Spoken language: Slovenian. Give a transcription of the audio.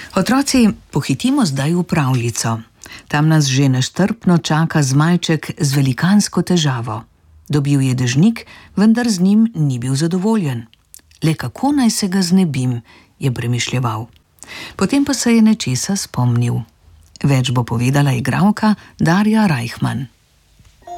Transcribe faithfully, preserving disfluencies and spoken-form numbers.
Otroci, pohitimo zdaj v pravljico. Tam nas že nestrpno čaka zmajček z velikansko težavo. Dobil je dežnik, vendar z njim ni bil zadovoljen. Le kako naj se ga znebim, je premišljeval. Potem pa se je nečesa spomnil. Več bo povedala igralka Darja Reichman.